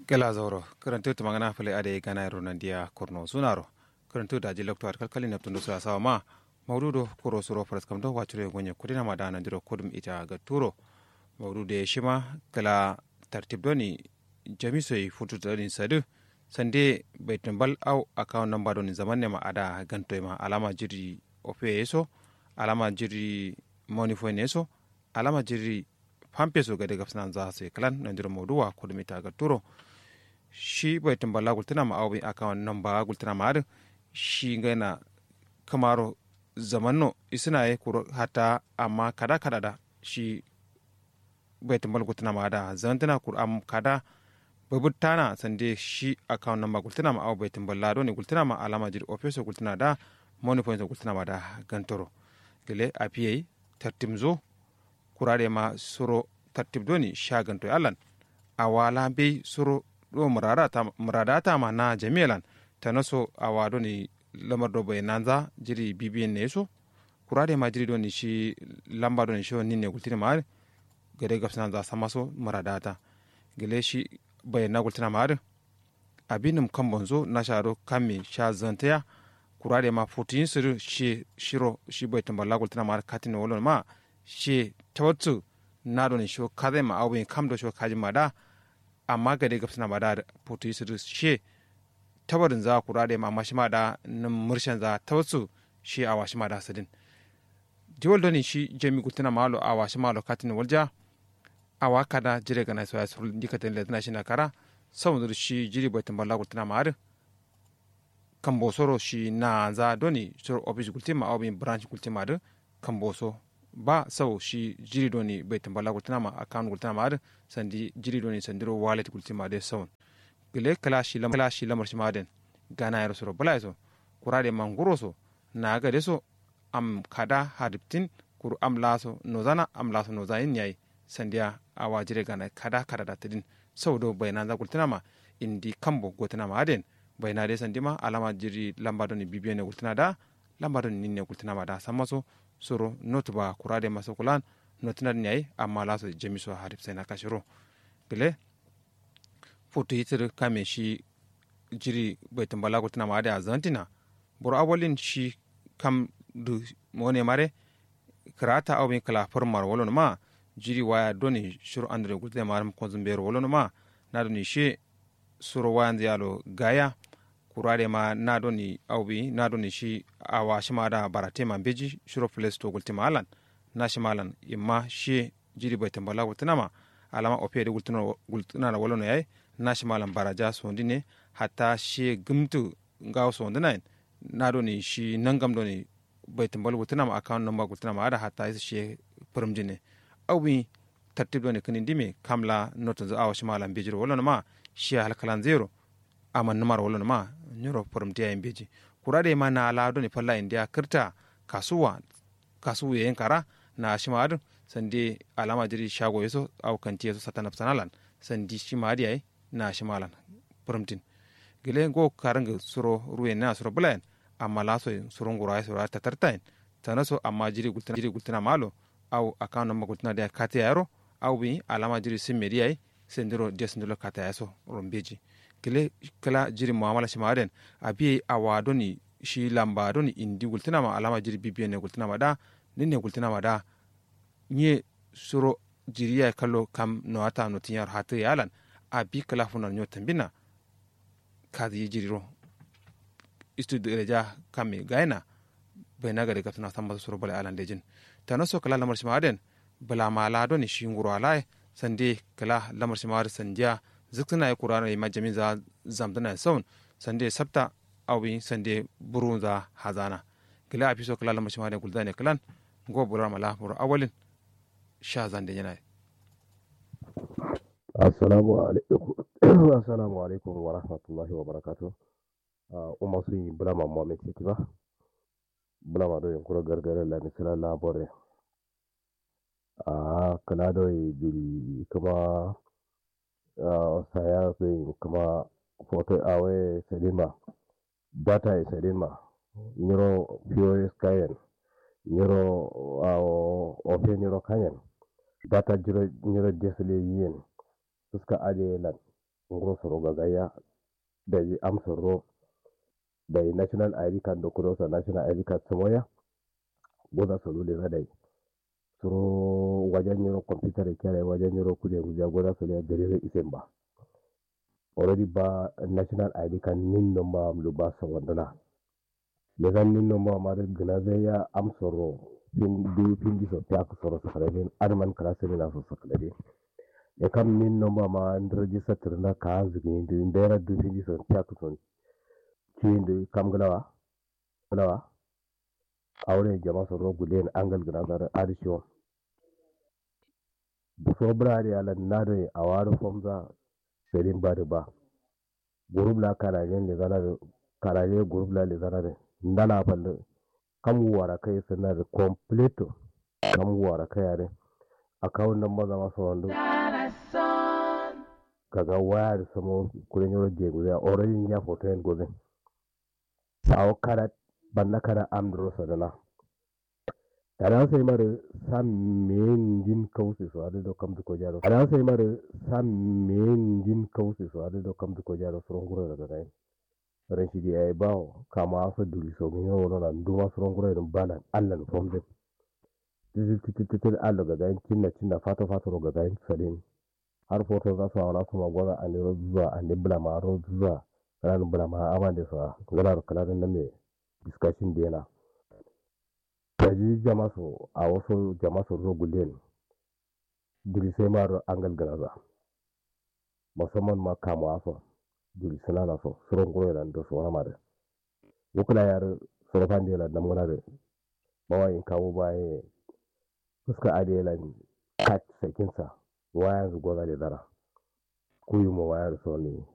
gela zoro karantu to mangana fale ade gana ronandia korno sunaro karantu da jilokto ar kalkali naptundo sa sawa ma mawdudo koro suro faras kam do wachure gonye kudina madana ndiro kudum ita ga turo mawdude shima kala tartib doni jami'soi futu doni sadu sande baitambal au account number doni zamanne ma ada gantoy ma alama jiri ofe eso alama jiri money phone eso alama jiri pampeso ga daga sanan za sai kalan nan jira mawduwa kudum ita ga turo shi baitambal la gultana ma au account number gultana ma ada shi gaina kamaro zamanno isina ye kuro hata amma kada kada da shi baitambal gultana ma da zantana kur am kada babutana sande shi account number gultana ma au baitambal la doni gultana ma alama jiri office gultana da money point gultana ma da gantoro gele apiye tartimzo kurade ma suro tartib doni shaganto allan awala be suro do muradata ma na jamilan tanaso awa doni lamar do bai nanza jiri bibiyen ne so kurade ma jiri doni shi lamba doni sho ninne gultina ma gade gapsana za samaso muradata gele shi bai na gultina ma abinum kambonzo na sharo kame sha zantaya kurade ma 14 suru shi shiro shi bai tamballa gultina ma katin wolon ma shi tawatsu na doni sho kade ma awin kamdo sho kaji mada amma gade gapsana ma da 14 suru shi tabarin za ku rade ma mashi ma da nan murshen za ta wasu shi a washi ma da sadin diwal doni shi jami gultuna malo a washi malo katin walja a waka da jire ga naiso ya sul dikatin da tana shi na kara saboda shi jiri bai tamballa gultuna ma har kan bosoro shi na za doni sur office gultima a bin branch gultima da kan boso ba sau shi jiri doni bai tamballa gultuna ma account gultuna ma har sandi jiri doni sandiro wallet gultima da sau gile kalashi lamar shi maden gana ya rasuro bala so kurade manguro so na ga deso am kada hadiptin kur am laso nozana am laso nozain yayi sandiya awajire gana kada da tidin saudo bayna za kultina ma indi kambo gotina ma aden bayna de sandima alama jiri lamba don bibiyene kultina da lamba don ninne kultina ma da samaso soro notuba kurade masokulan notina yayi amma laso jemiso hadip sai na kashiro gile foto yitir kame shi jiri bai tambala ko tana ma da azantina bor awalin shi kam du mone mare krata aw bin kala formar wolon ma jiri waya doni shuru andre gulte maram ko zumbero wolon ma na doni shi suru wayan yalo gaya kurade ma na doni aw bi na doni shi awa shi ma da barate man beji shuru place to gulte malan na shi malan imma shi jiri bai tambala ko tana ma alama opede gultuna na wolon yayi nashi malam baraja sondine hatta shi gumtu ngaw sondina na doni shi nangam doni baitin bal gutuna ma account number gutuna ma ada hatta shi permjine awi tartib doni kinin dime kamla noto za awashi malam bejiro wala ma shi halkalan zero aman numar wala ma nyoro permti ya beji kurade ma na ala doni falla india kirta kasuwa yankara na shi ma sande alama jiri shago yeso aw kanti yeso satana sanalan sandi shi ma ai na shimalan permtin gile go karanga suro ruwe na suro bulayen amma laso suro ngura suro ta tartain tanaso amma jiri gultana malo au account number gultana da kata yaro au bi alama jiri sim media sendiro desndolo kata yaso rombeji gile kala jiri muamala shimaden abi awadoni shi lamba doni indi gultana ma alama jiri bibiye gultana ma da ninne gultana ma da nye suro jiriya kallo kam no ata no tinyar hatu yalan abi kala funan nyo tambina kazi jiriro istu dereja kame gaina bayna gade gatuna samba suru bala alan dejin tanaso kala lamar shimaden bala mala doni shinguro alai sande kala lamar shimar sandiya ziktuna ya qur'ana ya majami za zamdana saun sande sabta awi sande burunza hazana kala afiso kala lamar shimaden guldane kalan go burar mala bur awalin sha zande yana Assalamu alaikum wa rahmatullahi wa barakatuh. Umar sun yi bulama Muhammad City ba, bulama da yankura gargara la misala labore. Kana da yi kuma saya sai kuma foto awe sedima, data sedima, niro POS kayan, niro ofe niro kayan, data niro jesle yin. Suka aje lan ngoro soro gagaya da yi amsar ro da yi national id card da kudo sa national id card samoya goza solo le za da yi suro wajen yiro computer kere wajen yiro kuje kuje goza solo ya dare isen ba already ba national id card nin number am lu ba sa wandana le zan nin number ma da gina zai ya amsar ro fin di so ta ku soro sa kare arman klase na so sa kare e kam nin number ma and register na ka zigi ndi ndera du fin di so ta ku son kindi kam galawa awre jama so rogu len angal gana dar adisho so brari ala nado awaro formza serin bade ba group la karayen le zana karaye group la le zana ndala balle kam wara kai sana da complete kam wara kai are account number zama so wando kaga waya samo kuren yoro je go ya already ya photo en gozen sawo kara banda kara amdro sadana ana sai mara sam men jin kausi so ado kam ko jaro ana sai mara sam men jin kausi so ado kam ko jaro sronguro daga dai ran shi ai bawo kama fa duri so mi yo na nduma sronguro dum bana allan fomde titil allo ga dai cinna fata ro ga dai sadin har foto za su wala kuma gwaza a ne zuwa a ne bulama ro zuwa ran bulama amande so ngala kala nan ne discussion dena kaji jama so a wasu jama so rogulen duri sai maro angal ganaza musamman ma kamo aso duri sanana so suron guro da ndo so amare wukula yar sorofan de la namuna de bawa in kawo baye fuska adela kat sakinsa wayan zu goza da dara kuyu mo wayar so ni